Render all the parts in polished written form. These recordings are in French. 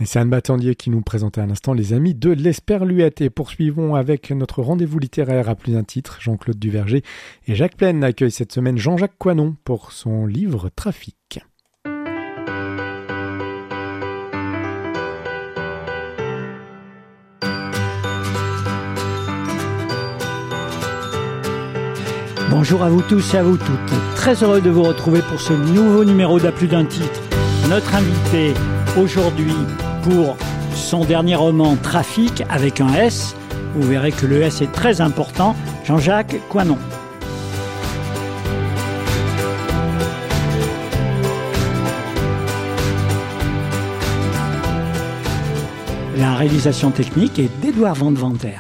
Et c'est Anne Battendier qui nous présentait à l'instant les amis de l'Esperluette. Et poursuivons avec notre rendez-vous littéraire à plus d'un titre. Jean-Claude Duverger et Jacques Plaine accueillent cette semaine Jean-Jacques Coinon pour son livre Trafic. Bonjour à vous tous et à vous toutes. Très heureux de vous retrouver pour ce nouveau numéro d'À plus d'un titre. Notre invité aujourd'hui pour son dernier roman Trafic avec un S. Vous verrez que le S est très important. Jean-Jacques Coinon. La réalisation technique est d'Édouard Van Deventer.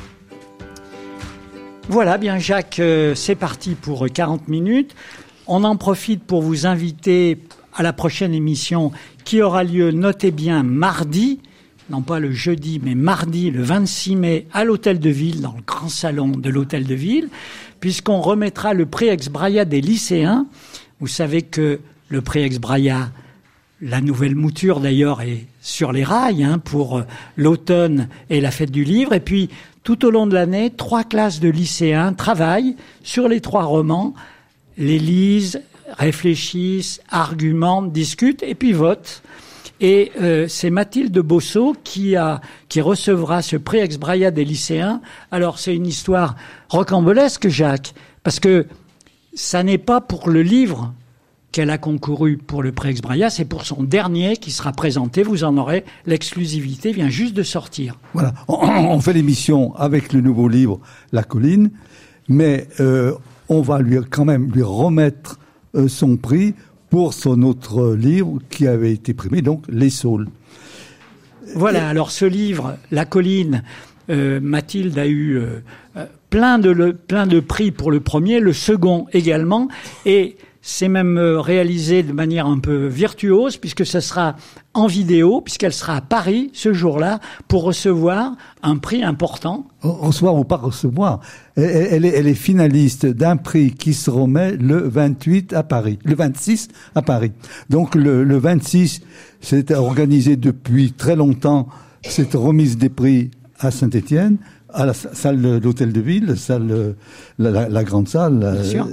Voilà, bien Jacques, c'est parti pour 40 minutes. On en profite pour vous inviter à la prochaine émission qui aura lieu, notez bien, mardi, non pas le jeudi, mais mardi, le 26 mai, à l'Hôtel de Ville, dans le grand salon de l'Hôtel de Ville, puisqu'on remettra le prix Ex-Brailla des lycéens. Vous savez que le prix Ex-Brailla, la nouvelle mouture d'ailleurs, est sur les rails pour l'automne et la fête du livre. Et puis, tout au long de l'année, 3 classes de lycéens travaillent sur les 3 romans, les lisent, réfléchissent, argumentent, discutent et puis votent. Et c'est Mathilde Bosso qui recevra ce prix Ex-Brailla des lycéens. Alors, c'est une histoire rocambolesque, Jacques, parce que ça n'est pas pour le livre qu'elle a concouru pour le prix Ex-Brailla, c'est pour son dernier qui sera présenté. Vous en aurez l'exclusivité, vient juste de sortir. Voilà, on fait l'émission avec le nouveau livre La Colline, mais on va quand même lui remettre son prix pour son autre livre qui avait été primé, donc Les Saules. Voilà, alors ce livre, La Colline, Mathilde a eu plein de prix pour le premier, le second également, et c'est même réalisé de manière un peu virtuose puisque ça sera en vidéo, puisqu'elle sera à Paris ce jour-là pour recevoir un prix important. Recevoir ou pas recevoir. Elle est finaliste d'un prix qui se remet le 28 à Paris, le 26 à Paris. Donc le 26, c'est organisé depuis très longtemps cette remise des prix à Saint-Étienne, à la salle de l'Hôtel de Ville, la grande salle. Bien sûr.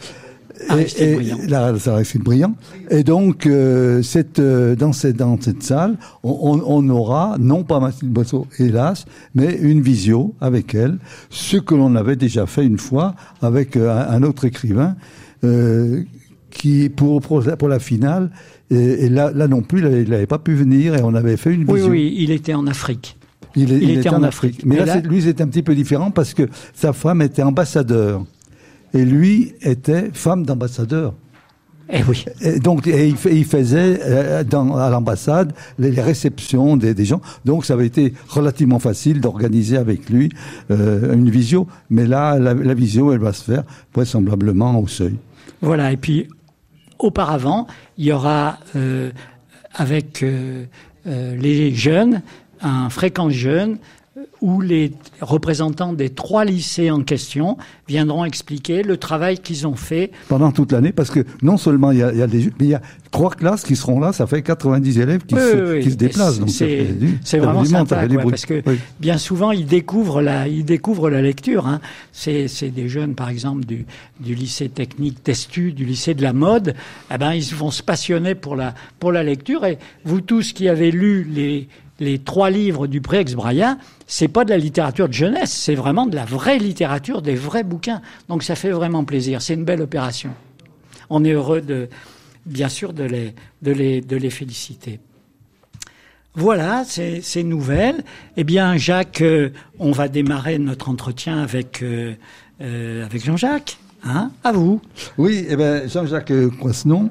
Aristide Briand. Et donc, dans cette salle, on aura, non pas Mathilde Bosso, hélas, mais une visio avec elle, ce que l'on avait déjà fait une fois avec un autre écrivain, qui, pour la finale, et là non plus, il n'avait pas pu venir et on avait fait une visio. Oui, il était en Afrique. Il était en Afrique. Mais là, lui, c'était un petit peu différent parce que sa femme était ambassadeur. Et lui était femme d'ambassadeur. Eh oui. Et donc, il faisait à l'ambassade les réceptions des gens. Donc, ça avait été relativement facile d'organiser avec lui une visio. Mais là, la visio, elle va se faire vraisemblablement au Seuil. Voilà. Et puis, auparavant, il y aura avec les jeunes un fréquent jeune où les représentants des 3 lycées en question viendront expliquer le travail qu'ils ont fait. Pendant toute l'année, parce que non seulement il y a des, mais il y a 3 classes qui seront là, ça fait 90 élèves qui se déplacent. Donc c'est vraiment sympa, parce que bien souvent ils découvrent la lecture. C'est des jeunes, par exemple, du lycée technique Testu, du lycée de la mode. Ils vont se passionner pour la lecture. Et vous tous qui avez lu les 3 livres du prix Ex-Brailla, c'est pas de la littérature de jeunesse, c'est vraiment de la vraie littérature, des vrais bouquins. Donc ça fait vraiment plaisir, c'est une belle opération. On est heureux bien sûr de les féliciter. Voilà, ces nouvelles. Eh bien, Jacques, on va démarrer notre entretien avec Jean-Jacques. À vous. Oui, Jean-Jacques Coinon,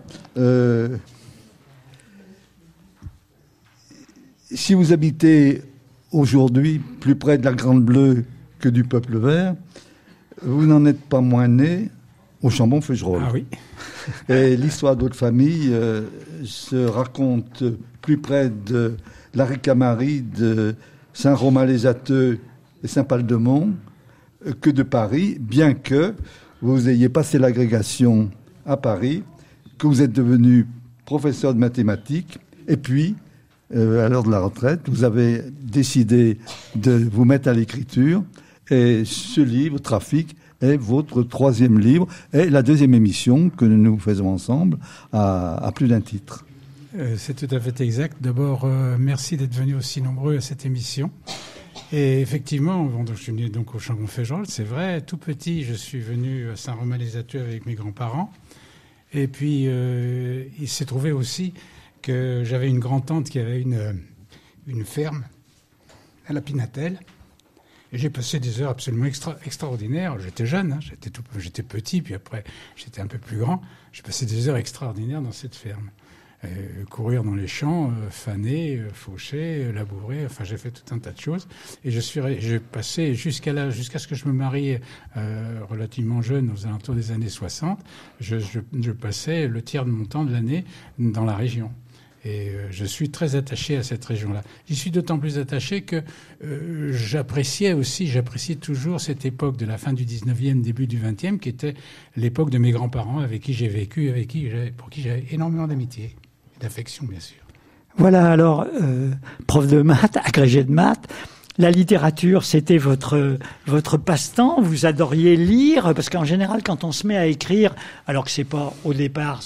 si vous habitez aujourd'hui plus près de la Grande Bleue que du Peuple Vert, vous n'en êtes pas moins né au Chambon-Feugerolles. Ah oui. Et l'histoire de votre famille se raconte plus près de la Ricamarie, de Saint-Romain-les-Atteux et Saint-Pal-de-Mont que de Paris, bien que vous ayez passé l'agrégation à Paris, que vous êtes devenu professeur de mathématiques, et puis à l'heure de la retraite, vous avez décidé de vous mettre à l'écriture. Et ce livre, Trafic, est votre 3e livre et la 2e émission que nous faisons ensemble à plus d'un titre. C'est tout à fait exact. D'abord, merci d'être venus aussi nombreux à cette émission. Et effectivement, je suis venu donc au Chambon-Féjol, c'est vrai. Tout petit, je suis venu à Saint-Romain-les-Attues avec mes grands-parents. Et puis, il s'est trouvé aussi que j'avais une grand-tante qui avait une ferme à la Pinatelle. Et j'ai passé des heures absolument extraordinaires. J'étais jeune, j'étais petit, puis après, j'étais un peu plus grand. J'ai passé des heures extraordinaires dans cette ferme. Courir dans les champs, faner, faucher, labourer, enfin j'ai fait tout un tas de choses. Et j'ai passé jusqu'à ce que je me marie relativement jeune, aux alentours des années 60, je passais le tiers de mon temps de l'année dans la région. Et je suis très attaché à cette région-là. J'y suis d'autant plus attaché que j'appréciais toujours cette époque de la fin du 19e, début du 20e, qui était l'époque de mes grands-parents, avec qui j'ai vécu, pour qui j'avais énormément d'amitié. D'affection, bien sûr. Voilà, alors, prof de maths, agrégé de maths, la littérature, c'était votre passe-temps, vous adoriez lire, parce qu'en général, quand on se met à écrire, alors que c'est pas au départ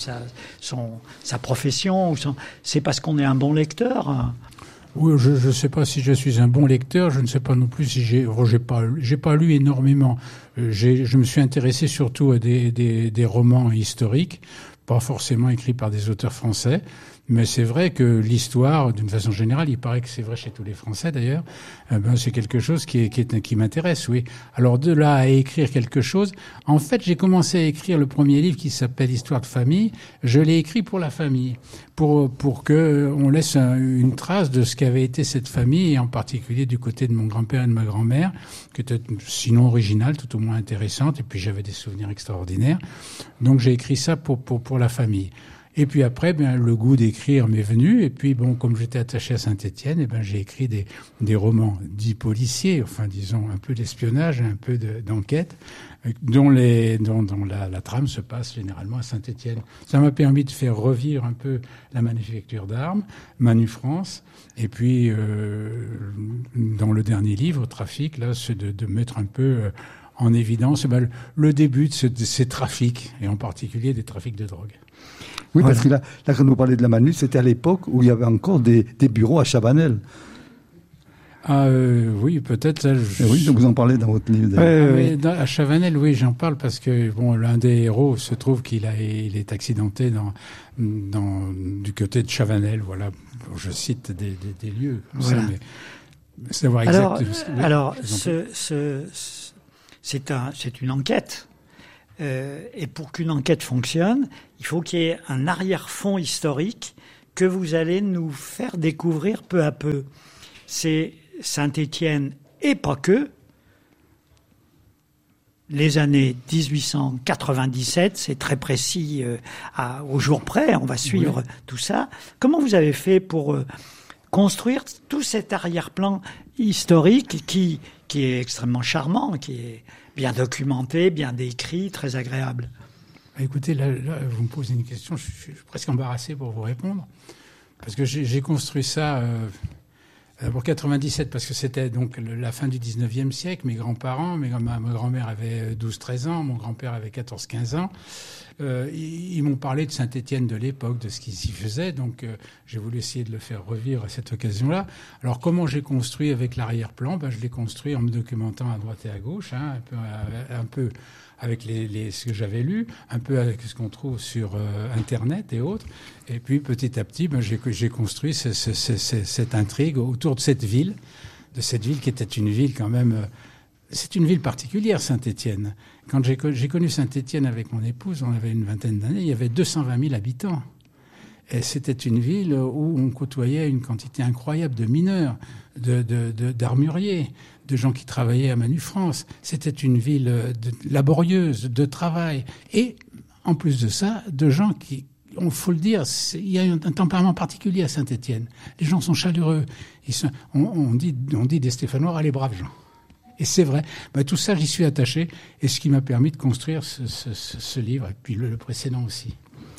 sa profession, c'est parce qu'on est un bon lecteur. Hein. Oui, je ne sais pas si je suis un bon lecteur, je ne sais pas non plus si j'ai pas lu énormément. Je me suis intéressé surtout à des romans historiques, pas forcément écrits par des auteurs français. Mais c'est vrai que l'histoire, d'une façon générale, il paraît que c'est vrai chez tous les Français d'ailleurs, c'est quelque chose qui m'intéresse, oui. Alors de là à écrire quelque chose, en fait j'ai commencé à écrire le premier livre qui s'appelle Histoire de famille. Je l'ai écrit pour la famille, pour que on laisse une trace de ce qu'avait été cette famille, et en particulier du côté de mon grand-père et de ma grand-mère, qui était sinon originale, tout au moins intéressante, et puis j'avais des souvenirs extraordinaires. Donc j'ai écrit ça pour la famille. Et puis après, le goût d'écrire m'est venu. Et puis, comme j'étais attaché à Saint-Étienne, j'ai écrit des romans dits policiers, enfin, disons, un peu d'espionnage, un peu d'enquête, dont la trame se passe généralement à Saint-Étienne. Ça m'a permis de faire revivre un peu la manufacture d'armes, Manu France. Et puis, dans le dernier livre, Trafic, là, c'est de mettre un peu en évidence le début de ces trafics, et en particulier des trafics de drogue. Oui, parce que là, quand nous parlez de la Manu, c'était à l'époque où il y avait encore des bureaux à Chabanel. Oui, peut-être. Oui, vous en parlez dans votre livre. À Chavanel, oui, j'en parle parce que l'un des héros se trouve il est accidenté du côté de Chavanel. Voilà, je cite des lieux. Voilà. Ça, mais savoir exact. Alors, c'est une enquête. Et pour qu'une enquête fonctionne, il faut qu'il y ait un arrière-fond historique que vous allez nous faire découvrir peu à peu. C'est Saint-Étienne et pas que. Les années 1897, c'est très précis au jour près, on va suivre tout ça. Comment vous avez fait pour construire tout cet arrière-plan historique qui est extrêmement charmant, qui est bien documenté, bien décrit, très agréable? Écoutez, là, vous me posez une question, je suis presque embarrassé pour vous répondre, parce que j'ai construit ça pour 97, parce que c'était donc la fin du 19e siècle. Mes grands-parents, ma grand-mère avait 12-13 ans, mon grand-père avait 14-15 ans. Ils m'ont parlé de Saint-Étienne de l'époque, de ce qui s'y faisait, donc j'ai voulu essayer de le faire revivre à cette occasion-là. Alors comment j'ai construit avec l'arrière-plan? Je l'ai construit en me documentant à droite et à gauche, un peu avec ce que j'avais lu, un peu avec ce qu'on trouve sur Internet et autres. Et puis petit à petit, j'ai construit cette intrigue autour de cette ville qui était une ville quand même. C'est une ville particulière, Saint-Étienne. Quand j'ai connu Saint-Étienne avec mon épouse, on avait une vingtaine d'années, il y avait 220 000 habitants. Et c'était une ville où on côtoyait une quantité incroyable de mineurs, d'armuriers, de gens qui travaillaient à Manu France. C'était une ville laborieuse, de travail. Et en plus de ça, de gens qui, il faut le dire, il y a un tempérament particulier à Saint-Étienne. Les gens sont chaleureux. On dit des Stéphanois, les braves gens. Et c'est vrai. Tout ça, j'y suis attaché. Et ce qui m'a permis de construire ce livre, et puis le précédent aussi.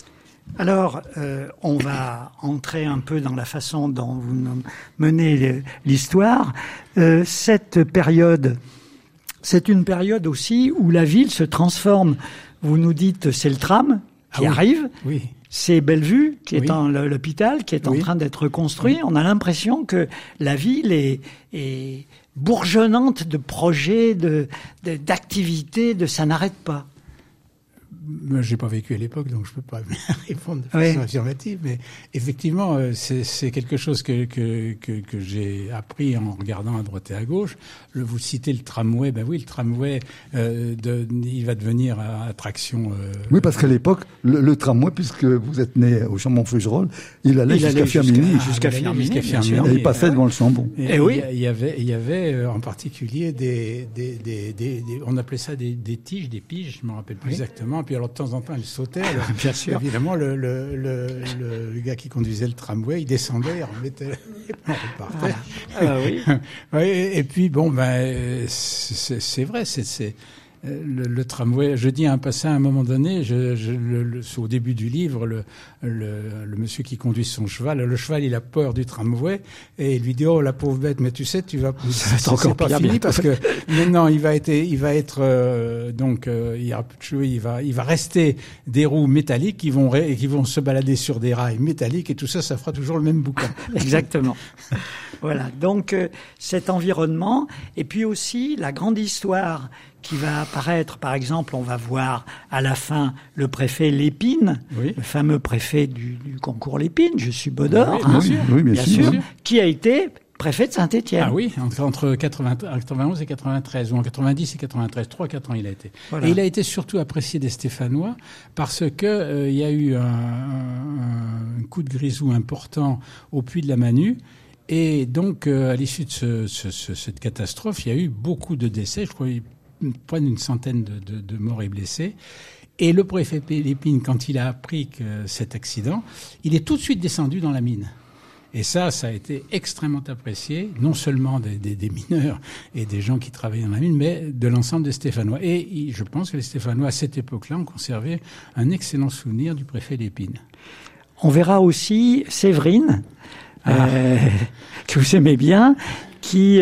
Alors, on va entrer un peu dans la façon dont vous menez l'histoire. Cette période, c'est une période aussi où la ville se transforme. Vous nous dites, c'est le tram qui arrive. Oui. C'est Bellevue, qui est dans l'hôpital, qui est en train d'être reconstruit. Oui. On a l'impression que la ville est bourgeonnante de projets, d'activités, ça n'arrête pas. J'ai pas vécu à l'époque, donc je peux pas répondre de façon affirmative, mais effectivement, c'est quelque chose que j'ai appris en regardant à droite et à gauche. Vous citez le tramway, ben oui, le tramway, il va devenir attraction. Oui, parce qu'à l'époque, le tramway, puisque vous êtes né au Chambon-Fougerolles, il allait jusqu'à Firminy. Jusqu'à Firminy. Et il passait devant le Chambon. Et oui. Il y avait en particulier on appelait ça des tiges, des piges, je me rappelle plus exactement. Puis alors de temps en temps, elle sautait. Alors, bien sûr. Évidemment, le gars qui conduisait le tramway, il descendait, il remettait, on repartait. Oui. Et puis bon, c'est vrai, c'est le tramway. Je dis un passage à un moment donné. Au début du livre, le monsieur qui conduit son cheval, le cheval, il a peur du tramway et il lui dit "Oh la pauvre bête, mais tu sais, tu vas c'est encore pas fini parce que maintenant il va être donc il y a plus de cheveux, il va rester des roues métalliques qui vont se balader sur des rails métalliques et tout ça fera toujours le même boucan." Exactement. Voilà. Donc cet environnement et puis aussi la grande histoire qui va apparaître. Par exemple, on va voir à la fin le préfet Lépine, le fameux préfet du concours Lépine, je suis Baudor, bien sûr, qui a été préfet de Saint-Étienne. Ah oui, entre 91 et 93, ou en 90 et 93, 3-4 ans il a été. Voilà. Et il a été surtout apprécié des Stéphanois parce que il y a eu un coup de grisou important au puits de la Manu. Et donc, à l'issue de cette catastrophe, il y a eu beaucoup de décès, je crois près d'une centaine de morts et blessés. Et le préfet Lépine, quand il a appris que cet accident, il est tout de suite descendu dans la mine. Et ça a été extrêmement apprécié, non seulement des mineurs et des gens qui travaillaient dans la mine, mais de l'ensemble des Stéphanois. Et je pense que les Stéphanois, à cette époque-là, ont conservé un excellent souvenir du préfet Lépine. On verra aussi Séverine, que vous aimez bien, qui,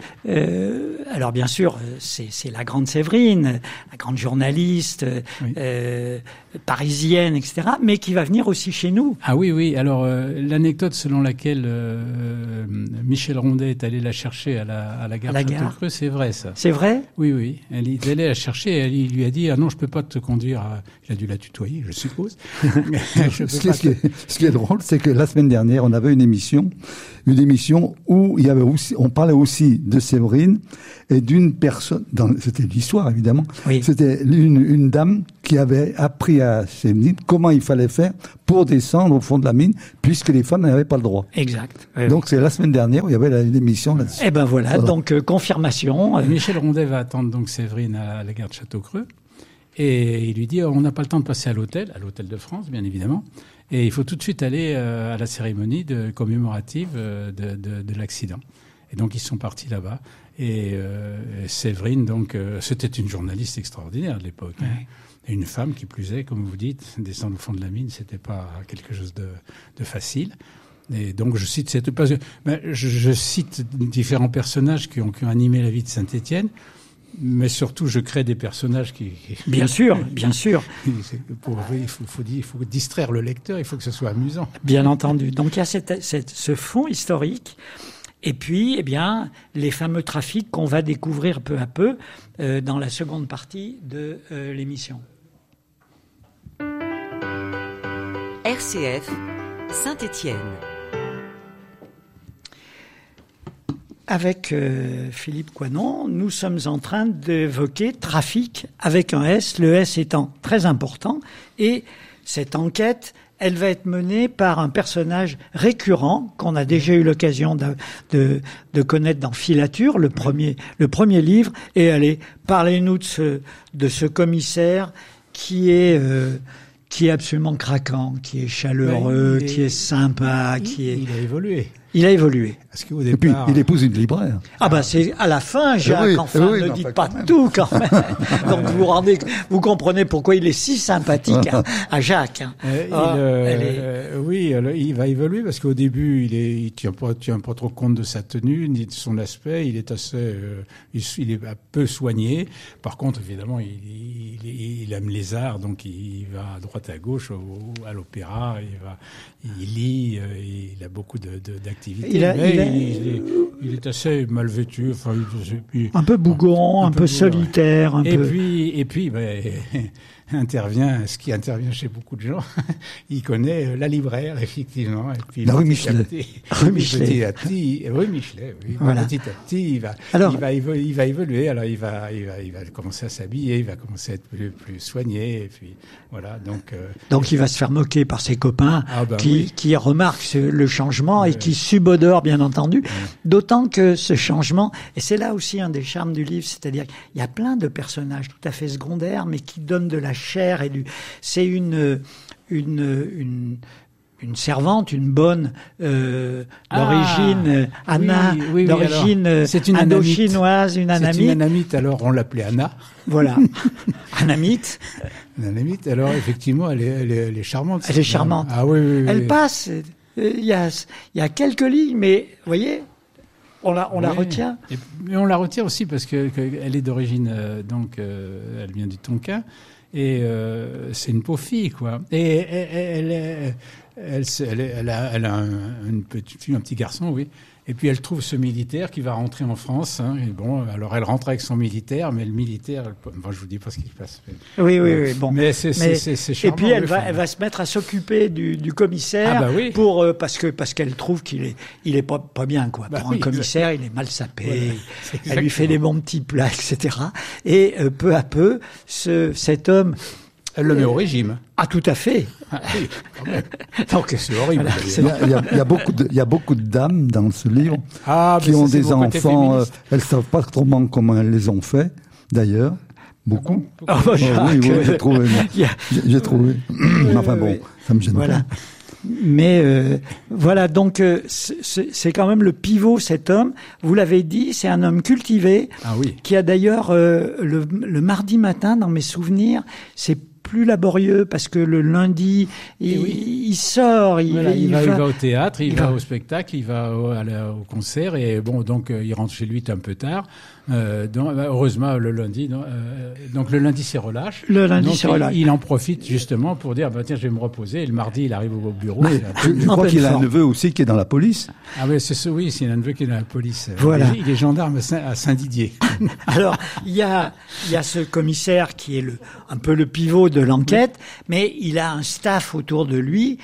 alors bien sûr, c'est la grande Séverine, la grande journaliste parisienne, etc., mais qui va venir aussi chez nous. Ah oui. Alors l'anecdote selon laquelle Michel Rondet est allé la chercher à la gare de Châteaucreux, c'est vrai ça. C'est vrai ? Oui. Elle est allée la chercher et il lui a dit « Ah non, je peux pas te conduire à... » Il a dû la tutoyer, je suppose. Ce qui est drôle, c'est que la semaine dernière, on avait une émission où il y avait aussi, on parlait aussi de Séverine et d'une personne, c'était l'histoire évidemment, c'était une dame qui avait appris à Séverine comment il fallait faire pour descendre au fond de la mine, puisque les femmes n'avaient pas le droit. Exact. Donc c'est la semaine dernière où il y avait l'émission là-dessus. Eh ben voilà, donc confirmation. Michel Rondet va attendre donc Séverine à la gare de Châteaucreux et il lui dit on n'a pas le temps de passer à l'hôtel de France bien évidemment. Et il faut tout de suite aller à la cérémonie commémorative de l'accident. Et donc ils sont partis là-bas. Et Séverine, donc, c'était une journaliste extraordinaire de l'époque. Hein. Et une femme qui plus est, comme vous dites, descendre au fond de la mine, c'était pas quelque chose de facile. Et donc je cite je cite différents personnages qui ont animé la vie de Saint-Étienne. Mais surtout, je crée des personnages qui... Bien sûr. Il faut distraire le lecteur, il faut que ce soit amusant. Bien entendu. Donc il y a ce fond historique, et puis, eh bien, les fameux trafics qu'on va découvrir peu à peu dans la seconde partie de l'émission. RCF, Saint-Étienne. Avec Philippe Coinon, nous sommes en train d'évoquer trafic avec un S, le S étant très important. Et cette enquête, elle va être menée par un personnage récurrent qu'on a déjà eu l'occasion de connaître dans Filature, le premier livre. Et allez, parlez-nous de ce commissaire qui est absolument craquant, qui est chaleureux, qui est sympa, Il a évolué. Il a évolué. Parce qu'au Et puis, départ, il épouse une libraire. Ah bah c'est à la fin, Jacques. Oui, Enfin, oui, ne non, dites pas pas quand même. tout quand même. Donc vous comprenez pourquoi il est si sympathique à Jacques. Hein. Oui, alors, il va évoluer parce qu'au début, il tient pas trop compte de sa tenue ni de son aspect. Il est assez, il est un peu soigné. Par contre, évidemment, il aime les arts, donc il va à droite à gauche à l'opéra. Il lit, il a beaucoup d'activités. Il est assez mal vêtu. Enfin, un peu bougon, un peu solitaire, un peu. Et puis, intervient, ce qui intervient chez beaucoup de gens. Il connaît la libraire, effectivement. Et puis, la rue Michelet. Rue Michelet. Petit à petit, rue Michelet, oui. Voilà. Petit à petit, il va évoluer. Alors, il va commencer à s'habiller, il va commencer à être plus soigné. Et puis, voilà. Donc, il va se faire moquer par ses copains qui remarquent le changement et qui subodorent, bien entendu. D'autant que ce changement, et c'est là aussi un des charmes du livre, c'est-à-dire qu'il y a plein de personnages tout à fait secondaires, mais qui donnent de la chair et c'est une servante, une bonne d'origine Anna, d'origine indo-chinoise, une Anamite. C'est une Anamite, alors on l'appelait Anna. Voilà, Anamite. Une Anamite, alors effectivement, elle est charmante. Elle est charmante. Ah oui. Elle passe. Il y a quelques lignes, mais vous voyez. On la retient. Mais on la retient aussi parce que elle est d'origine, elle vient du Tonkin. Et c'est une pauvre fille, quoi. Et elle a une petite fille, un petit garçon, oui. Et puis elle trouve ce militaire qui va rentrer en France. Hein, et bon, alors elle rentre avec son militaire, mais le militaire, je vous dis pas ce qui se passe. Oui. Bon. Mais c'est charmant. Et puis elle va se mettre à s'occuper du commissaire parce qu'elle trouve qu'il est pas bien, quoi. Pour un commissaire, il est mal sapé. Voilà, elle lui fait des bons petits plats, etc. Et peu à peu, cet homme. Elle le met au régime. Ah, tout à fait. Ah, oui, quand même. Donc, c'est horrible. Il y a beaucoup de dames dans ce livre qui ont des enfants. Elles savent pas trop comment elles les ont fait, d'ailleurs. Beaucoup. Oui, j'ai trouvé. J'ai trouvé. Enfin bon, ça me gêne pas. Mais voilà, donc c'est quand même le pivot, cet homme. Vous l'avez dit, c'est un homme cultivé, qui a d'ailleurs le mardi matin, dans mes souvenirs, c'est plus laborieux parce que le lundi, il sort, il va au théâtre, il va au spectacle, il va au concert et bon, donc il rentre chez lui un peu tard. Heureusement le lundi, donc le lundi c'est relâche. Il en profite justement pour dire tiens, je vais me reposer. Et le mardi il arrive au bureau. Je crois qu'il a un neveu aussi qui est dans la police. Ah oui, c'est un neveu qui est dans la police. Voilà. Il est gendarme à Saint-Didier. Alors il y a ce commissaire qui est un peu le pivot de l'enquête, mais il a un staff autour de lui,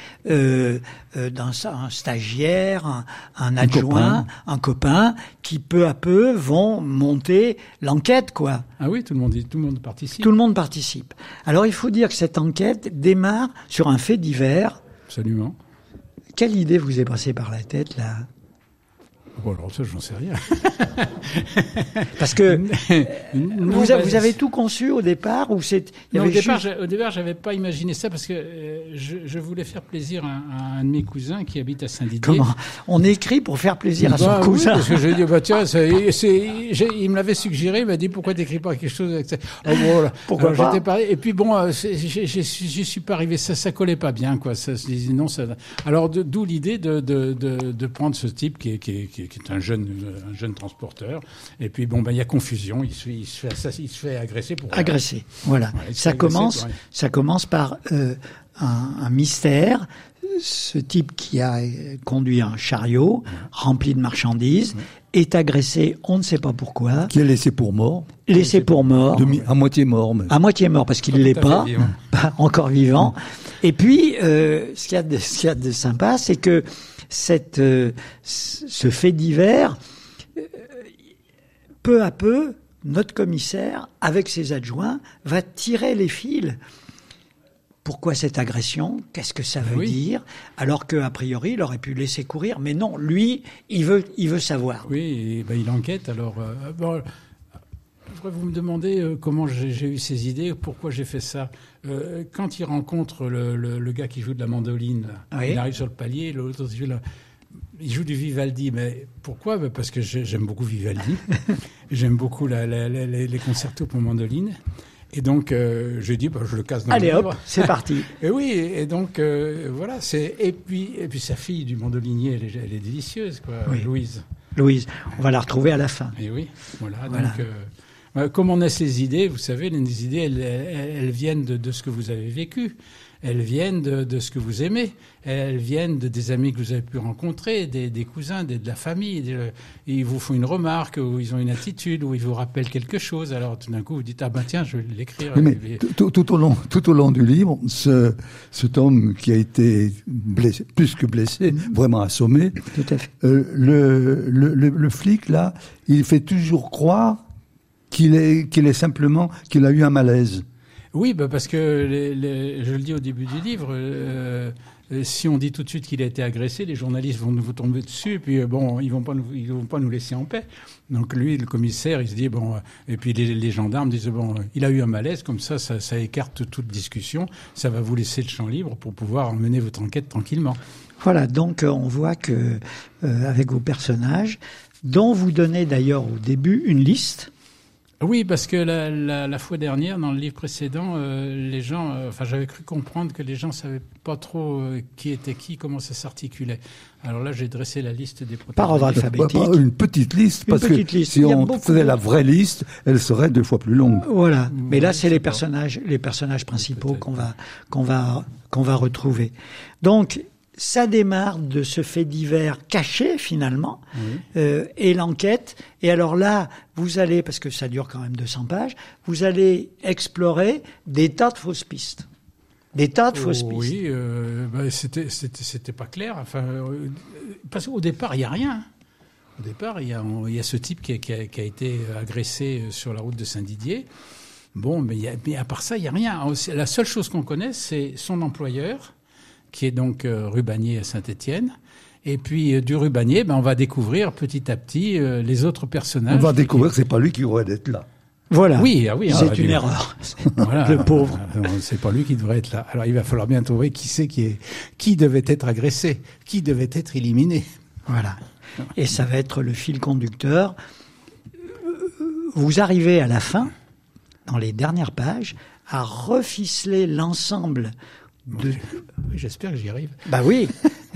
un stagiaire, un adjoint, un copain, qui peu à peu vont monter l'enquête, quoi. Ah oui, tout le monde participe. Tout le monde participe. Alors il faut dire que cette enquête démarre sur un fait divers. Absolument. Quelle idée vous est passée par la tête, là ? Bon, alors ça, j'en sais rien. Parce que vous avez tout conçu au départ ou au départ, j'avais pas imaginé ça parce que je voulais faire plaisir à un de mes cousins qui habite à Saint-Didier. Comment on écrit pour faire plaisir à son cousin? Parce que je lui ai dit tiens, il me l'avait suggéré, il m'a dit pourquoi t'écris pas quelque chose avec ça. Voilà. Pourquoi pas? J'étais pareil. Et puis bon, j'y suis pas arrivé, ça collait pas bien, quoi. Ça se disait non, ça. Alors d'où l'idée de prendre ce type qui est un jeune transporteur. Et puis bon, il y a confusion. Il se fait agresser pour agresser. Voilà. Ça commence par un mystère. Ce type qui a conduit un chariot rempli de marchandises est agressé, on ne sait pas pourquoi. Qui est laissé pour mort. Laissé pour mort. À moitié mort. Mais... À moitié mort, parce qu'il ne l'est pas encore vivant. Et puis, ce qu'il y a de sympa, c'est que ce fait divers, peu à peu, notre commissaire, avec ses adjoints, va tirer les fils. Pourquoi cette agression? Qu'est-ce que ça veut dire? Alors qu'a priori, il aurait pu laisser courir. Mais non, lui, il veut savoir. Oui, il enquête. Alors, vous me demandez comment j'ai eu ces idées, pourquoi j'ai fait ça. Quand il rencontre le gars qui joue de la mandoline, il arrive sur le palier, l'autre joue il joue du Vivaldi, mais pourquoi ? Parce que j'aime beaucoup Vivaldi. J'aime beaucoup les concertos pour mandoline. Et donc, j'ai dit, je le casse dans le livre. Allez hop, c'est parti. Et oui, et donc, voilà. Et puis sa fille du mandolinier, elle est délicieuse, quoi, oui. Louise, on va la retrouver à la fin. Et oui, voilà. Donc, comme on a ces idées, vous savez, les idées, elles viennent de ce que vous avez vécu. Elles viennent de ce que vous aimez. Elles viennent des amis que vous avez pu rencontrer, des cousins, de la famille. Ils vous font une remarque, ou ils ont une attitude, ou ils vous rappellent quelque chose. Alors tout d'un coup, vous dites tiens, je vais l'écrire. Mais tout au long du livre, cet homme qui a été blessé, plus que blessé, vraiment assommé. Tout à fait. Le flic là, il fait toujours croire qu'il a eu un malaise. Oui, parce que je le dis au début du livre, si on dit tout de suite qu'il a été agressé, les journalistes vont vous tomber dessus, puis ils vont pas nous laisser en paix. Donc lui, le commissaire, il se dit et puis les gendarmes disent il a eu un malaise, comme ça écarte toute discussion, ça va vous laisser le champ libre pour pouvoir mener votre enquête tranquillement. Voilà, donc on voit que avec vos personnages, dont vous donnez d'ailleurs au début une liste. Oui, parce que la fois dernière, dans le livre précédent, les gens, j'avais cru comprendre que les gens savaient pas trop qui était qui, comment ça s'articulait. Alors là, j'ai dressé la liste des protagonistes. Par ordre alphabétique. Une petite liste, parce que si on faisait la vraie liste, elle serait 2 fois plus longue. Voilà. Mais là, c'est les personnages principaux qu'on va retrouver. Donc, ça démarre de ce fait divers caché, finalement, et l'enquête. Et alors là, vous allez, parce que ça dure quand même 200 pages, vous allez explorer des tas de fausses pistes. Des tas de fausses pistes. Oui, c'était pas clair. Parce qu'au départ, il n'y a rien. Au départ, il y a ce type qui a été agressé sur la route de Saint-Didier. Mais à part ça, il n'y a rien. La seule chose qu'on connaît, c'est son employeur, qui est donc Rubanier à Saint-Étienne. Et puis du Rubanier, on va découvrir petit à petit les autres personnages. On va découvrir que c'est pas lui qui aurait d'être là. Voilà. Oui, c'est une erreur. Voilà, le pauvre. C'est pas lui qui devrait être là. Alors il va falloir bien trouver qui devait être agressé, qui devait être éliminé. Voilà. Et ça va être le fil conducteur. Vous arrivez à la fin, dans les dernières pages, à reficeler l'ensemble. J'espère que j'y arrive. Oui.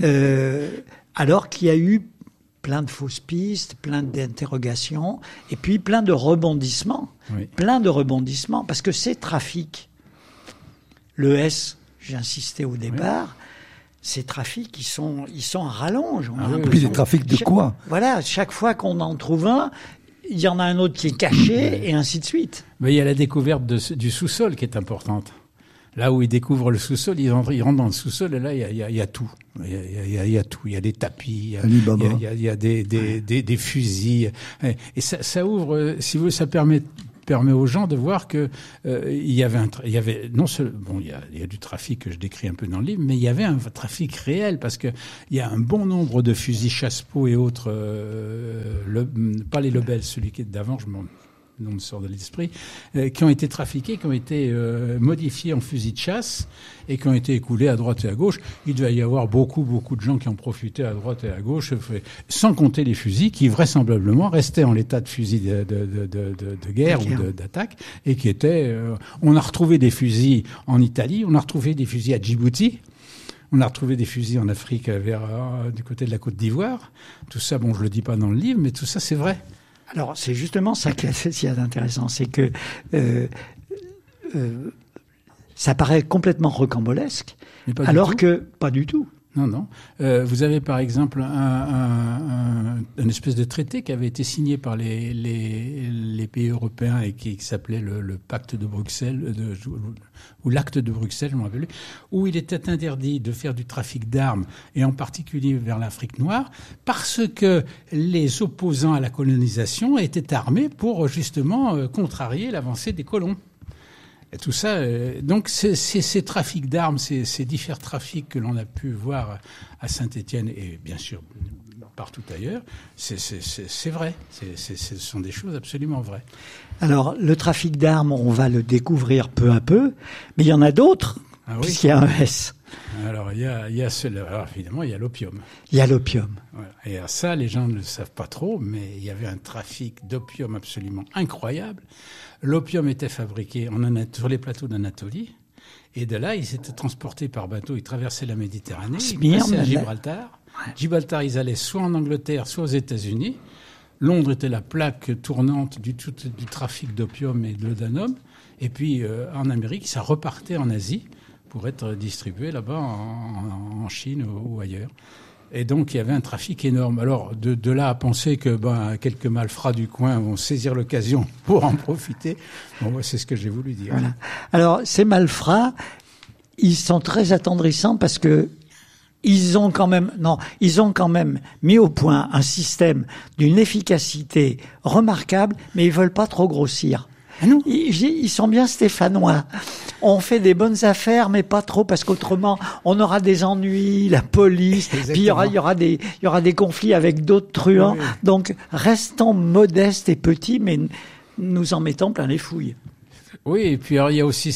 Alors qu'il y a eu plein de fausses pistes, plein d'interrogations, et puis plein de rebondissements. Oui. Plein de rebondissements, parce que ces trafics, le S, j'ai insisté au départ, ces trafics, ils sont à rallonge. Puis des trafics de quoi ? Voilà, chaque fois qu'on en trouve un, il y en a un autre qui est caché, et ainsi de suite. Mais il y a la découverte du sous-sol qui est importante. Là où ils découvrent le sous-sol, ils rentrent dans le sous-sol et là, il y a tout. Il y a tout. Il y a des tapis, il y a des fusils. Et ça ouvre, si vous voulez, ça permet aux gens de voir que il y avait non seulement il y a du trafic que je décris un peu dans le livre, mais il y avait un trafic réel parce que il y a un bon nombre de fusils chasse-peau et autres, pas les Lebel, celui qui est d'avant, le nom me sort de l'esprit, qui ont été trafiqués, qui ont été modifiés en fusils de chasse et qui ont été écoulés à droite et à gauche. Il devait y avoir beaucoup de gens qui en profitaient à droite et à gauche, sans compter les fusils qui vraisemblablement restaient en l'état de fusils de guerre ou d'attaque et qui étaient... on a retrouvé des fusils en Italie, on a retrouvé des fusils à Djibouti. On a retrouvé des fusils en Afrique du côté de la Côte d'Ivoire. Tout ça, je le dis pas dans le livre, mais tout ça, c'est vrai. Alors, c'est justement ça qui est intéressant, c'est que ça paraît complètement rocambolesque, alors que pas du tout. Non. Vous avez par exemple un espèce de traité qui avait été signé par les pays européens et qui s'appelait le pacte de Bruxelles, ou l'acte de Bruxelles, je me rappelle, où il était interdit de faire du trafic d'armes, et en particulier vers l'Afrique noire, parce que les opposants à la colonisation étaient armés pour justement contrarier l'avancée des colons. Et tout ça, donc ces trafics d'armes, ces différents trafics que l'on a pu voir à Saint-Étienne et bien sûr partout ailleurs, c'est vrai. Ce sont des choses absolument vraies. Alors, le trafic d'armes, on va le découvrir peu à peu, mais il y en a d'autres, puisqu'il y a un S. Alors, il y a évidemment, il y a l'opium. Il y a l'opium. Voilà. Et ça, les gens ne le savent pas trop, mais il y avait un trafic d'opium absolument incroyable. L'opium était fabriqué sur les plateaux d'Anatolie. Et de là, ils étaient transportés par bateau. Ils traversaient la Méditerranée. Ils passaient à Gibraltar. Ouais. Gibraltar, ils allaient soit en Angleterre, soit aux États-Unis. Londres était la plaque tournante du trafic d'opium et de l'odanum. Et puis, en Amérique, ça repartait en Asie pour être distribué là-bas en Chine ou ailleurs. Et donc, il y avait un trafic énorme. Alors, de là à penser que quelques malfrats du coin vont saisir l'occasion pour en profiter, c'est ce que j'ai voulu dire. Voilà. Alors, ces malfrats, ils sont très attendrissants parce que ils ont quand même mis au point un système d'une efficacité remarquable, mais ils veulent pas trop grossir. Ah non. Ils sont bien stéphanois. On fait des bonnes affaires, mais pas trop, parce qu'autrement, on aura des ennuis, la police, exactement. puis il y aura des conflits avec d'autres truands. Oui. Donc, restons modestes et petits, mais nous en mettons plein les fouilles. Oui, et puis alors, il y a aussi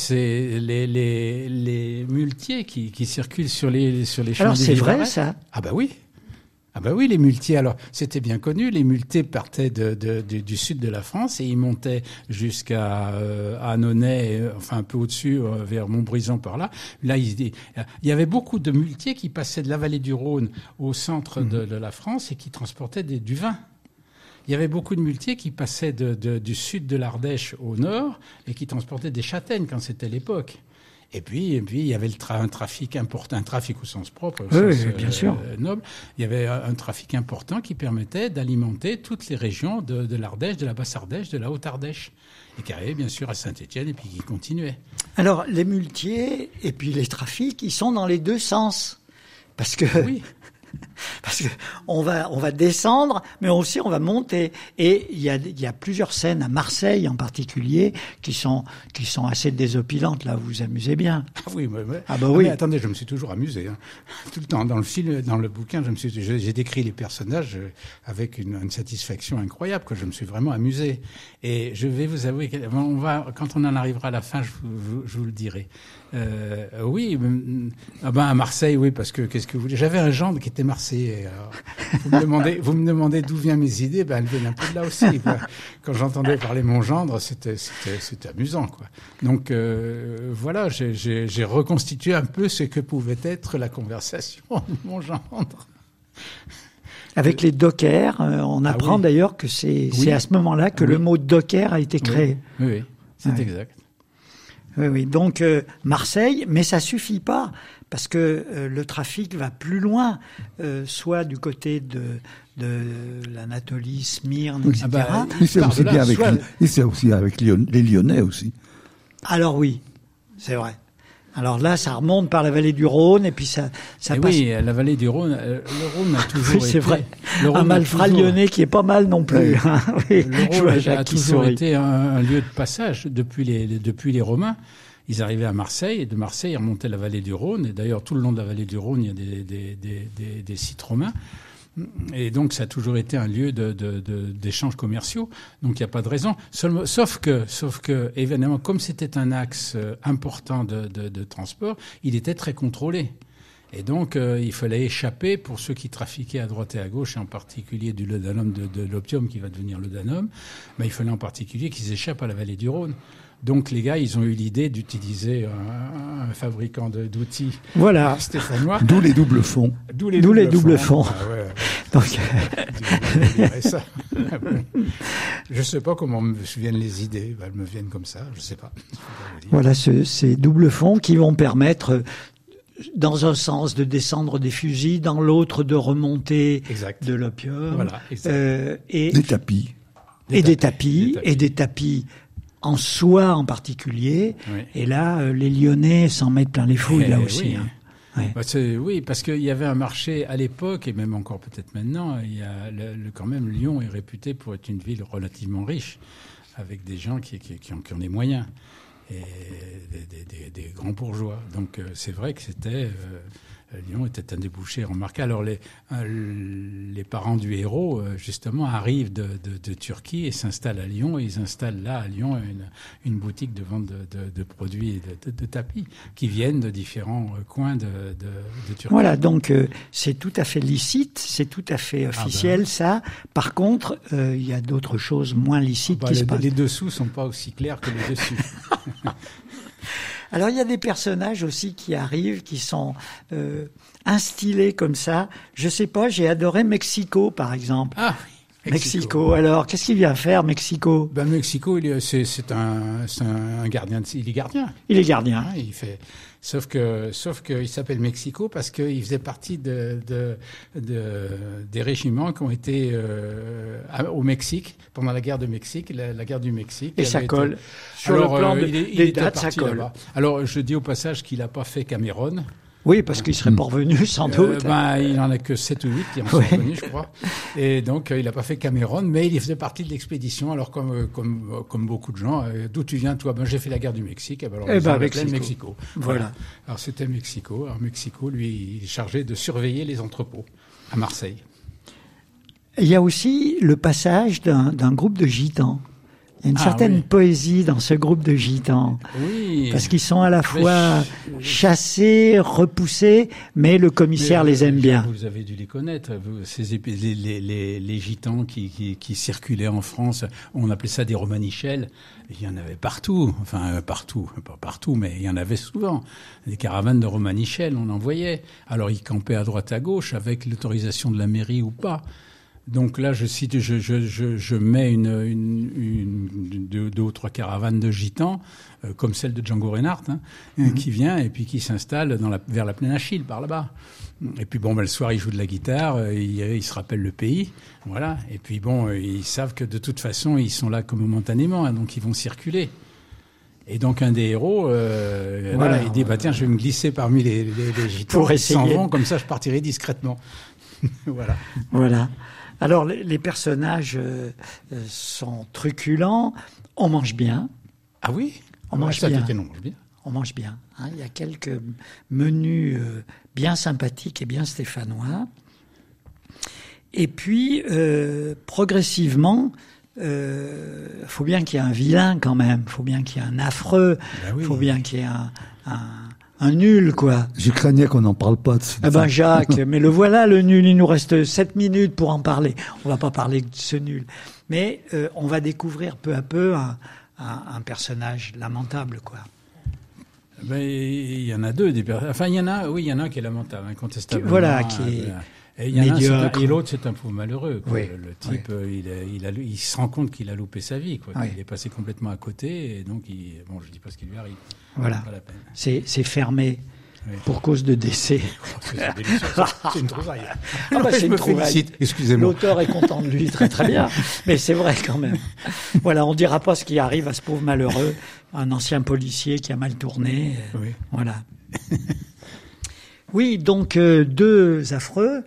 les muletiers qui circulent sur les champs des Alors, c'est vrai, ça? Ah bah oui. Ah bah oui, les muletiers, alors c'était bien connu, les muletiers partaient du sud de la France et ils montaient jusqu'à Annonay, enfin un peu au-dessus, vers Montbrison par là. Là, il y avait beaucoup de muletiers qui passaient de la vallée du Rhône au centre de la France et qui transportaient du vin. Il y avait beaucoup de muletiers qui passaient du sud de l'Ardèche au nord et qui transportaient des châtaignes quand c'était l'époque. Et puis, il y avait un trafic important, un trafic au sens propre, au sens bien sûr. noble. Il y avait un trafic important qui permettait d'alimenter toutes les régions de l'Ardèche, de la Basse-Ardèche, de la Haute-Ardèche. Et qui arrivait bien sûr à Saint-Étienne et puis qui continuait. Alors, les muletiers et puis les trafics, ils sont dans les deux sens. Parce que... Oui. Parce que on va descendre, mais aussi on va monter. Et il y a plusieurs scènes à Marseille en particulier qui sont assez désopilantes. Là, vous vous amusez bien. Ah oui, Ah bah oui. Mais attendez, je me suis toujours amusé. Hein. Tout le temps dans le film, dans le bouquin, j'ai décrit les personnages avec une satisfaction incroyable, que je me suis vraiment amusé. Et je vais vous avouer quand on en arrivera à la fin, je vous le dirai. Oui, à Marseille, oui, parce que qu'est-ce que vous voulez. J'avais un gendre qui était marseillais. Alors, vous me demandez d'où viennent mes idées, elles viennent un peu de là aussi. Quand j'entendais parler mon gendre, c'était amusant, quoi. Donc voilà, j'ai reconstitué un peu ce que pouvait être la conversation de mon gendre. Avec les dockers, on apprend d'ailleurs que c'est à ce moment-là que le mot docker a été créé. Oui, c'est exact. Oui. Donc Marseille, mais ça suffit pas parce que le trafic va plus loin, soit du côté de l'Anatolie, Smyrne, etc. Il c'est aussi avec les Lyonnais aussi. Alors oui, c'est vrai. Alors là, ça remonte par la vallée du Rhône et puis ça passe. Oui, la vallée du Rhône, le Rhône a toujours été... c'est vrai. Un malfrat lyonnais qui est pas mal non plus. Oui. Le Rhône a toujours été un lieu de passage depuis les Romains. Ils arrivaient à Marseille et de Marseille, ils remontaient la vallée du Rhône. Et d'ailleurs, tout le long de la vallée du Rhône, il y a des sites romains. Et donc, ça a toujours été un lieu d'échanges commerciaux. Donc, il n'y a pas de raison. Sauf que, évidemment, comme c'était un axe important de transport, il était très contrôlé. Et donc, il fallait échapper pour ceux qui trafiquaient à droite et à gauche, et en particulier du laudanum, de l'opium qui va devenir l'odanum. Mais il fallait en particulier qu'ils échappent à la vallée du Rhône. Donc les gars, ils ont eu l'idée d'utiliser un fabricant d'outils stéphanois. D'où les doubles fonds. D'où les doubles fonds. Ah ouais. Donc... ça. Je ne sais pas comment me viennent les idées. Elles me viennent comme ça, je ne sais pas. Voilà ces doubles fonds qui vont permettre... dans un sens de descendre des fusils, dans l'autre de remonter de l'opium. Voilà, et des tapis. Des tapis en soie en particulier. Oui. Et là, les Lyonnais s'en mettent plein les fouilles, là aussi. Oui. Hein. Ouais. Oui, parce qu'il y avait un marché à l'époque, et même encore peut-être maintenant, quand même, Lyon est réputé pour être une ville relativement riche, avec des gens qui ont des moyens. Et des grands bourgeois. Donc c'est vrai que c'était Lyon était un débouché remarquable. Alors les parents du héros, justement, arrivent de Turquie et s'installent à Lyon. Et ils installent là, à Lyon, une boutique de vente de produits de tapis qui viennent de différents coins de Turquie. Voilà, donc c'est tout à fait licite, c'est tout à fait officiel, ça. Par contre, il y a d'autres choses moins licites qui se passent. Les dessous sont pas aussi clairs que les dessus. Alors il y a des personnages aussi qui arrivent, qui sont instillés comme ça. Je sais pas, j'ai adoré Mexico par exemple. Ah oui, Mexico. Alors qu'est-ce qu'il vient faire Mexico? Ben Mexico, c'est un gardien. Il est gardien. Il est gardien. Il fait. Sauf que il s'appelle Mexico parce qu'il faisait partie des régiments qui ont été au Mexique pendant la guerre de Mexique, la guerre du Mexique. Et ça colle. Sur le plan des dates, ça colle. Là-bas. Alors je dis au passage qu'il n'a pas fait Cameron. Oui, parce qu'il serait pas revenu, sans doute. Il en a que 7 ou 8 qui en sont revenus, je crois. Et donc, il n'a pas fait Cameron, mais il faisait partie de l'expédition. Alors, comme beaucoup de gens, d'où tu viens, toi? Ben, j'ai fait la guerre du Mexique. Alors, Mexico. Voilà. Alors, c'était Mexico. Alors, Mexico, lui, il est chargé de surveiller les entrepôts à Marseille. Il y a aussi le passage d'un groupe de gitans. Il y a une certaine poésie dans ce groupe de gitans. Oui. Parce qu'ils sont à la fois chassés, repoussés, mais le commissaire les aime bien. Vous avez dû les connaître. Les gitans qui circulaient en France, on appelait ça des romanichels. Il y en avait partout. Enfin, partout. Pas partout, mais il y en avait souvent. Des caravanes de romanichels, on en voyait. Alors, ils campaient à droite à gauche avec l'autorisation de la mairie ou pas. Donc là, je mets deux ou trois caravanes de gitans, comme celle de Django Reinhardt, qui vient et puis qui s'installe vers la plaine Achille, par là-bas. Et puis le soir, il joue de la guitare, il se rappelle le pays, voilà. Et puis ils savent que de toute façon, ils sont là que momentanément, donc ils vont circuler. Et donc un des héros, il dit tiens, je vais me glisser parmi les gitans pour essayer. S'en vont, comme ça, je partirai discrètement. Voilà. Alors, les personnages sont truculents. On mange bien. Ah oui? On mange bien. On mange bien. Il y a quelques menus bien sympathiques et bien stéphanois. Et puis, progressivement, faut bien qu'il y ait un vilain quand même. Faut bien qu'il y ait un affreux. Faut bien qu'il y ait un nul, quoi. Je craignais qu'on n'en parle pas de ça. Eh ben, Jacques, mais le voilà, le nul. Il nous reste 7 minutes pour en parler. On va pas parler de ce nul. Mais on va découvrir peu à peu un personnage lamentable, quoi. Ben, il y en a deux. Enfin, il y en a un qui est lamentable, incontestablement. Voilà, qui est médiocre. Et l'autre, c'est un pauvre malheureux, quoi. Oui. Le type, il se rend compte qu'il a loupé sa vie, quoi. Il est passé complètement à côté, et donc, je dis pas ce qui lui arrive. Voilà. C'est fermé. Oui. Pour cause de décès. C'est une trouvaille. C'est une trouvaille. Excusez-moi. L'auteur est content de lui, très très bien. Mais c'est vrai quand même. Voilà, on dira pas ce qui arrive à ce pauvre malheureux, un ancien policier qui a mal tourné. Oui. Voilà. Oui, donc deux affreux.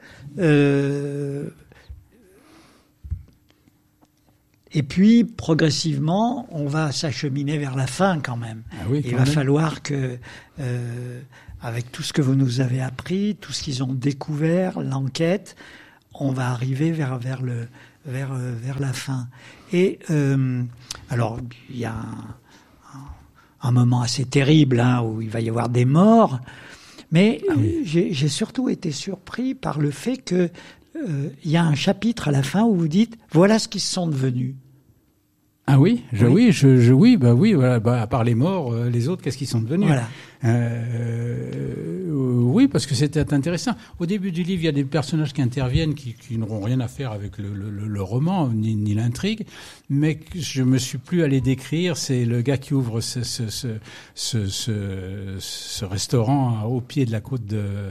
Et puis, progressivement, on va s'acheminer vers la fin quand même. Il va falloir que, avec tout ce que vous nous avez appris, tout ce qu'ils ont découvert, l'enquête, on va arriver vers la fin. Et alors, il y a un moment assez terrible où il va y avoir des morts, mais j'ai surtout été surpris par le fait que il y a un chapitre à la fin où vous dites voilà ce qu'ils sont devenus. Ah oui, voilà. À part les morts, les autres, qu'est-ce qu'ils sont devenus? Voilà. Oui, parce que c'était intéressant. Au début du livre, il y a des personnages qui interviennent qui n'auront rien à faire avec le roman ni l'intrigue, mais je me suis plus allé décrire. C'est le gars qui ouvre ce restaurant au pied de la côte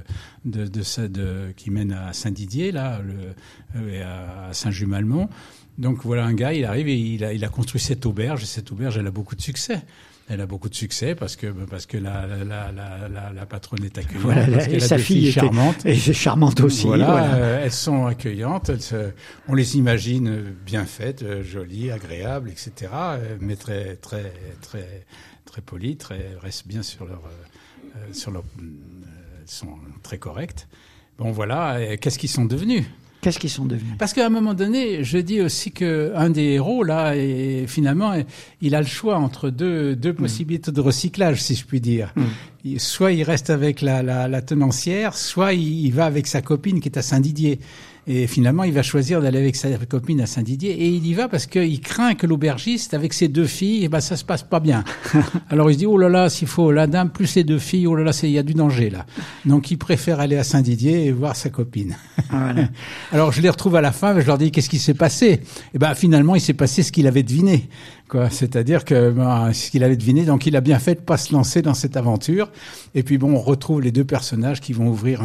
qui mène à Saint-Didier, là, et à Saint-Just-Malmont. Donc voilà, un gars, il arrive et il a construit cette auberge. Et cette auberge, elle a beaucoup de succès. Elle a beaucoup de succès parce que la patronne est accueillante. Voilà, parce et sa fille est charmante. Et c'est charmante aussi. Voilà. Elles sont accueillantes. On les imagine bien faites, jolies, agréables, etc. Mais très, très, très, très polies, restent bien sur leur sont très correctes. Bon, voilà, qu'est-ce qu'ils sont devenus ? Qu'est-ce qu'ils sont devenus ? Parce qu'à un moment donné, je dis aussi qu'un des héros, là, finalement, il a le choix entre deux possibilités de recyclage, si je puis dire. Soit il reste avec la tenancière, soit il va avec sa copine qui est à Saint-Didier. Et finalement, il va choisir d'aller avec sa copine à Saint-Didier. Et il y va parce qu'il craint que l'aubergiste, avec ses 2 filles, ça se passe pas bien. Alors il se dit, oh là là, s'il faut la dame plus les 2 filles, oh là là, il y a du danger là. Donc il préfère aller à Saint-Didier et voir sa copine. Voilà. Alors je les retrouve à la fin, je leur dis, qu'est-ce qui s'est passé ? Et finalement, il s'est passé ce qu'il avait deviné. C'est-à-dire que ce qu'il avait deviné, donc il a bien fait de pas se lancer dans cette aventure. Et puis on retrouve les 2 personnages qui vont ouvrir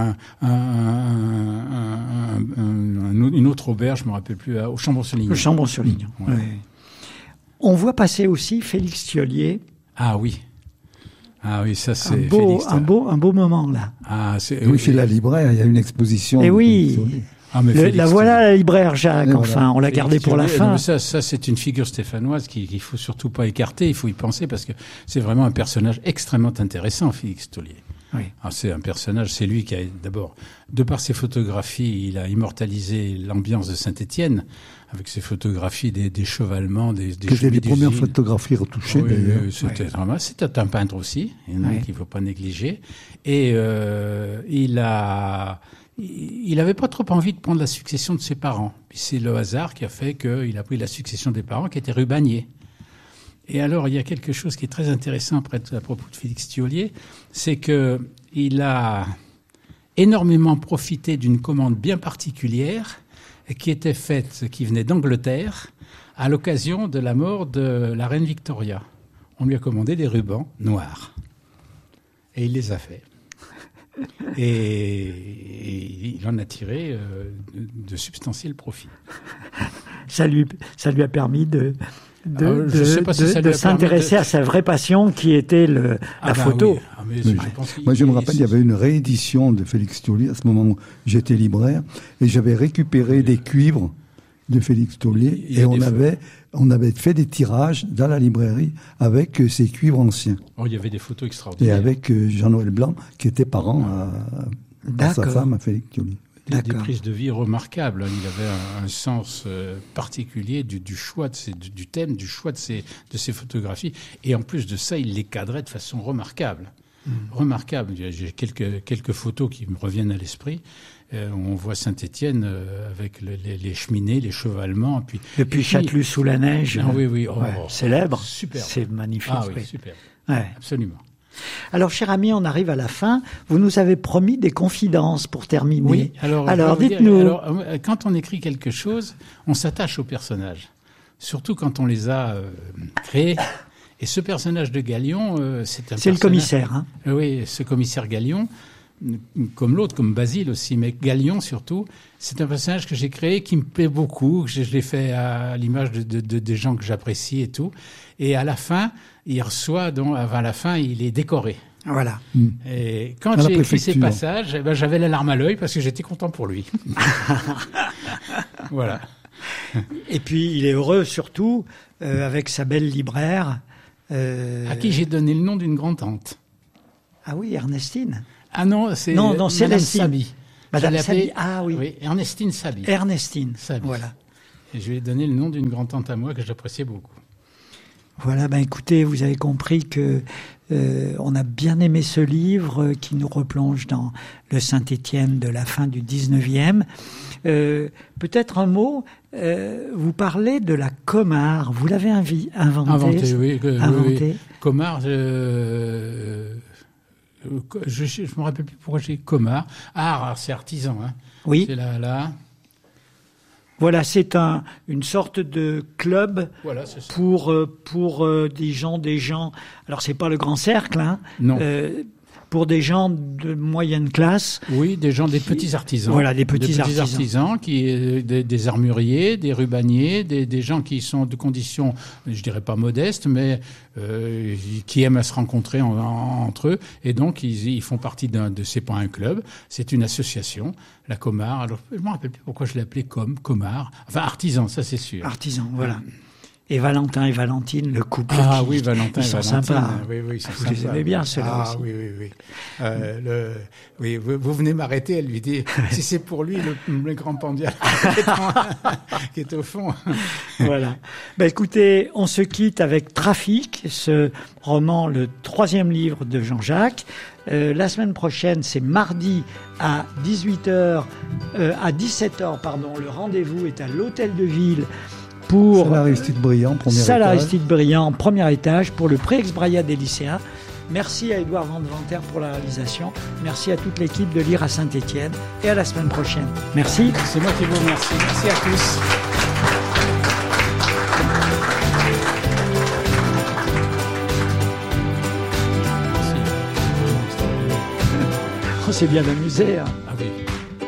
une autre auberge, je me rappelle plus, au Chambon-sur-Lignon. Au Chambon-sur-Lignon. Ouais. Oui. On voit passer aussi Félix Thiollier. Ah oui, ça c'est un beau moment là. Oui, chez la libraire, il y a une exposition. Et oui. Voilà la libraire Jacques. Enfin, on l'a gardé pour la fin. Ça c'est une figure stéphanoise qu'il faut surtout pas écarter. Il faut y penser parce que c'est vraiment un personnage extrêmement intéressant, Félix Thiollier. Oui. C'est un personnage, c'est lui qui a d'abord, de par ses photographies, il a immortalisé l'ambiance de Saint-Étienne avec ses photographies des chevalements, des C'était les premières photographies retouchées d'ailleurs. C'était un peintre aussi, qu'il ne faut pas négliger. Et il n'avait pas trop envie de prendre la succession de ses parents. Puis c'est le hasard qui a fait qu'il a pris la succession des parents qui étaient rubaniers. Et alors, il y a quelque chose qui est très intéressant à propos de Félix Thiollier, c'est qu'il a énormément profité d'une commande bien particulière qui était faite, qui venait d'Angleterre, à l'occasion de la mort de la reine Victoria. On lui a commandé des rubans noirs. Et il les a faits. Et il en a tiré de substantiels profits. Ça lui a permis de s'intéresser à sa vraie passion qui était la photo. Oui. Moi, je me rappelle, il y avait une réédition de Félix Thiollier à ce moment où j'étais libraire et j'avais récupéré des cuivres de Félix Thiollier et on avait fait des tirages dans la librairie avec ces cuivres anciens. Il y avait des photos extraordinaires. Et avec Jean-Noël Blanc qui était parent à sa femme, à Félix Thiollier. Des prises de vie remarquables. Il avait un sens particulier du choix du thème, du choix de ses photographies. Et en plus de ça, il les cadrait de façon remarquable. Remarquable. J'ai quelques photos qui me reviennent à l'esprit. On voit Saint-Étienne avec les cheminées, les chevalements. Puis Châtelus sous la neige. Oui. Célèbre. Super. C'est magnifique. Super. Ouais. Absolument. Alors, cher ami, on arrive à la fin. Vous nous avez promis des confidences pour terminer. Oui, alors dites-nous. Quand on écrit quelque chose, on s'attache aux personnages. Surtout quand on les a créés. Et ce personnage de Galion, c'est le commissaire. Hein. Oui, ce commissaire Galion, comme l'autre, comme Basile aussi, mais Galion surtout, c'est un personnage que j'ai créé qui me plaît beaucoup. Je l'ai fait à l'image des gens que j'apprécie et tout. Et à la fin, il reçoit, avant la fin, il est décoré. Voilà. Et quand j'ai écrit ces passages, j'avais la larme à l'œil parce que j'étais content pour lui. Voilà. Et puis, il est heureux surtout avec sa belle libraire. À qui j'ai donné le nom d'une grand-tante. Ah oui, Ernestine. Ah non, c'est Madame Sabi. Madame Sabi, oui. Ernestine Sabi. Ernestine, Sabi. Voilà. Et je lui ai donné le nom d'une grand-tante à moi que j'appréciais beaucoup. Voilà, écoutez, vous avez compris que on a bien aimé ce livre qui nous replonge dans le Saint-Étienne de la fin du 19e. Peut-être un mot, vous parlez de la Comare. Vous l'avez inventé. Oui. Comare, je me rappelle plus pourquoi j'ai Comare. C'est artisan, hein. Oui. C'est là. Voilà, c'est une sorte de club pour des gens. Alors c'est pas le grand cercle, hein. Non. Pour des gens de moyenne classe. Oui, des petits artisans. Voilà, des petits artisans des armuriers, des rubaniers, des gens qui sont de conditions, je dirais pas modestes, mais qui aiment à se rencontrer entre eux. Et donc, ils font partie c'est pas un club, c'est une association, la Comare. Alors, je me rappelle plus pourquoi je l'ai appelé Comare. Enfin, artisan, ça c'est sûr. Artisan, voilà. Et Valentin et Valentine, le couple. Ah oui, Valentin ils et sont Valentine. sympas. Oui, ils sont Vous sympas. les aimez bien, ceux-là aussi. Oui. Vous venez m'arrêter, elle lui dit, si c'est pour lui, le grand pendial qui est au fond. Voilà. Écoutez, on se quitte avec Trafic, ce roman, le 3e livre de Jean-Jacques. La semaine prochaine, c'est mardi à 17h, le rendez-vous est à l'Hôtel de Ville pour Salle Aristide Briand, premier étage, pour le Pré-Exbraya des lycéens. Merci à Édouard Van Deventer pour la réalisation. Merci à toute l'équipe de Lire à Saint-Étienne et à la semaine prochaine. Merci. C'est moi qui vous remercie. Merci à tous. On s'est bien amusé. Hein. Ah oui.